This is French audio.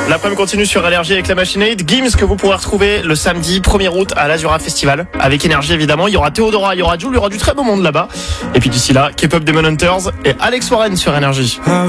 L'après-midi continue sur Énergie avec la Machinate. Gims que vous pourrez retrouver le samedi 1er août à l'Azura Festival. Avec Énergie évidemment. Il y aura Théodora, il y aura Jules, il y aura du très beau monde là-bas. Et puis d'ici là, K-pop Demon Hunters et Alex Warren sur Énergie.